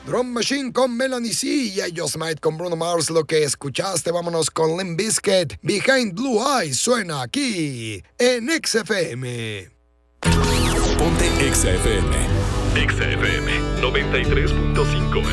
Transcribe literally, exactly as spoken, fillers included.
Drum Machine con Melanie C y Ellos Might con Bruno Mars. Lo que escuchaste, vámonos con Limp Bizkit. Behind Blue Eyes suena aquí en X F M. Ponte X F M. X F M noventa y tres punto cinco